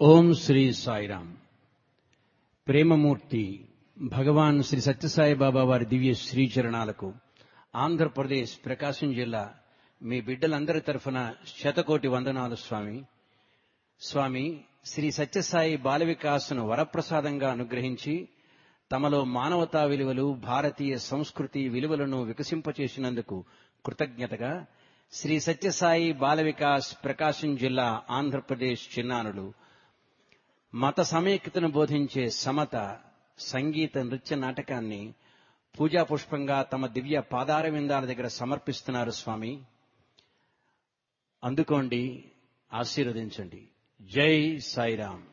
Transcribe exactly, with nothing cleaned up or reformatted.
ఓం శ్రీ సాయిరాం. ప్రేమమూర్తి భగవాన్ శ్రీ సత్యసాయి బాబా వారి దివ్య శ్రీచరణాలకు ఆంధ్రప్రదేశ్ ప్రకాశం జిల్లా మీ బిడ్డలందరి తరఫున శతకోటి వందనాలు. స్వామి స్వామి శ్రీ సత్యసాయి బాల వికాసను వరప్రసాదంగా అనుగ్రహించి తమలో మానవతా విలువలు, భారతీయ సంస్కృతి విలువలను వికసింపచేసినందుకు కృతజ్ఞతగా శ్రీ సత్యసాయి బాల వికాస్ ప్రకాశం జిల్లా ఆంధ్రప్రదేశ్ చిన్నానులు మత సమైక్యతను బోధించే సమత సంగీత నృత్య నాటకాన్ని పూజా పుష్పంగా తమ దివ్య పాదార విందాల దగ్గర సమర్పిస్తున్నారు. స్వామి అందుకోండి, ఆశీర్వదించండి. జై సాయిరాం.